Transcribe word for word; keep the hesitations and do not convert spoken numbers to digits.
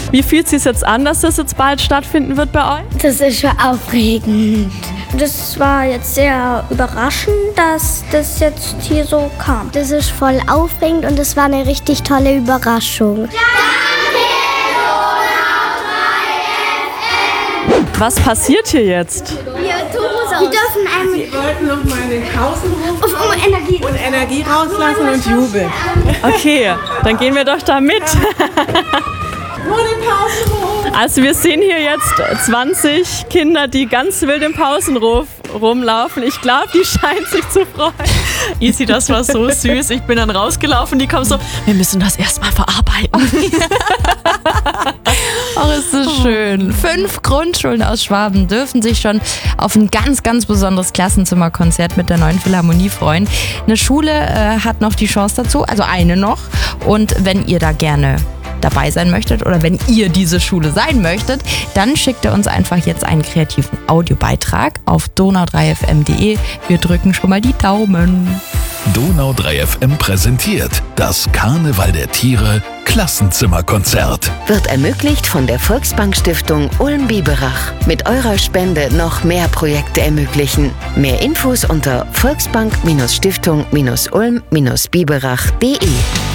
Wie fühlt es sich jetzt an, dass das jetzt bald stattfinden wird bei euch? Das ist schon aufregend. Das war jetzt sehr überraschend, dass das jetzt hier so kam. Das ist voll aufregend und es war eine richtig tolle Überraschung. Was passiert hier jetzt? Wir dürfen einmal Sie wollten noch mal den Pausenruf um Energie. und Energie rauslassen und jubeln. Okay, dann gehen wir doch da mit. Nur den Pausenruf. Also wir sehen hier jetzt zwanzig Kinder, die ganz wild im Pausenruf rumlaufen. Ich glaube, die scheinen sich zu freuen. Easy, das war so süß. Ich bin dann rausgelaufen, die kommen so, wir müssen das erstmal verarbeiten. Oh, ist das schön. Fünf Grundschulen aus Schwaben dürfen sich schon auf ein ganz, ganz besonderes Klassenzimmerkonzert mit der Neuen Philharmonie freuen. Eine Schule äh, hat noch die Chance dazu, also eine noch. Und wenn ihr da gerne dabei sein möchtet oder wenn ihr diese Schule sein möchtet, dann schickt ihr uns einfach jetzt einen kreativen Audiobeitrag auf donau drei f m punkt d e. Wir drücken schon mal die Daumen. Donau drei F M präsentiert das Karneval der Tiere Klassenzimmerkonzert. Wird ermöglicht von der Volksbank Stiftung Ulm-Biberach. Mit eurer Spende noch mehr Projekte ermöglichen. Mehr Infos unter volksbank Stiftung Ulm Biberach punkt de.